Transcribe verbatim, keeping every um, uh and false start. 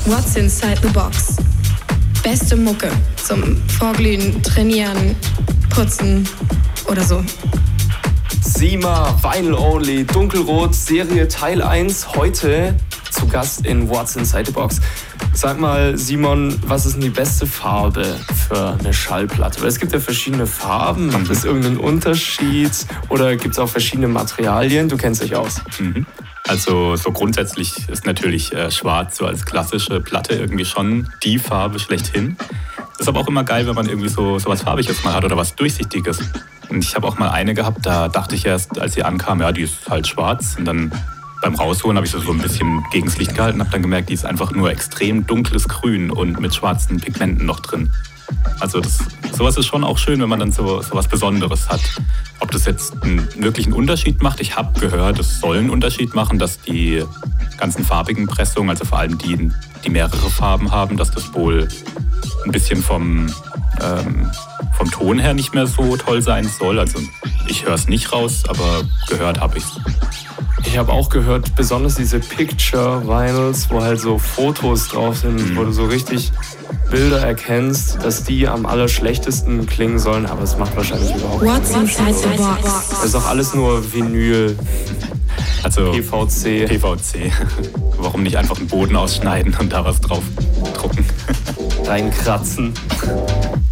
What's Inside the Box? Beste Mucke zum Vorglühen, Trainieren, Putzen oder so. Sima, Vinyl Only, Dunkelrot, Serie Teil eins, heute zu Gast in What's Inside the Box. Sag mal, Simon, was ist denn die beste Farbe für eine Schallplatte? Weil es gibt ja verschiedene Farben, macht das irgendeinen Unterschied oder gibt es auch verschiedene Materialien? Du kennst dich aus. Mhm. Also so grundsätzlich ist natürlich äh, schwarz so als klassische Platte irgendwie schon die Farbe schlechthin. Ist aber auch immer geil, wenn man irgendwie so, so was Farbiges mal hat oder was Durchsichtiges. Und ich habe auch mal eine gehabt, da dachte ich erst, als sie ankam, ja, die ist halt schwarz. Und dann beim Rausholen habe ich sie so ein bisschen gegens Licht gehalten und habe dann gemerkt, die ist einfach nur extrem dunkles Grün und mit schwarzen Pigmenten noch drin. Also das, sowas ist schon auch schön, wenn man dann so, so was Besonderes hat. Ob das jetzt einen wirklichen Unterschied macht, ich habe gehört, es soll einen Unterschied machen, dass die ganzen farbigen Pressungen, also vor allem die, die mehrere Farben haben, dass das wohl ein bisschen vom, ähm, vom Ton her nicht mehr so toll sein soll. Also ich höre es nicht raus, aber gehört habe ich es. Ich habe auch gehört, besonders diese Picture-Vinyls, wo halt so Fotos drauf sind, mhm. wo du so richtig Bilder erkennst, dass die am allerschlechtesten klingen sollen, aber es macht wahrscheinlich überhaupt What's nichts. inside the box? Das ist auch alles nur Vinyl, also P V C. P V C. Warum nicht einfach einen Boden ausschneiden und da was drauf drucken? Reinkratzen.